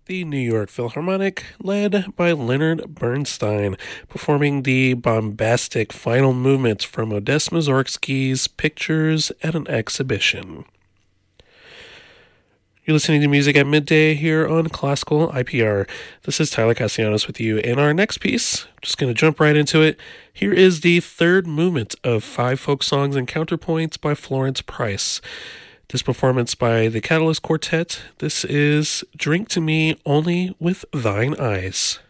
the New York Philharmonic, led by Leonard Bernstein, performing the bombastic final movements from Modest Mussorgsky's Pictures at an Exhibition. You're listening to Music at Midday here on Classical IPR. This is Tyler Castellanos with you. In our next piece, just going to jump right into it. Here is the third movement of 5 folk songs and counterpoints by Florence Price. This performance by the Catalyst Quartet. This is Drink to Me Only with Thine Eyes.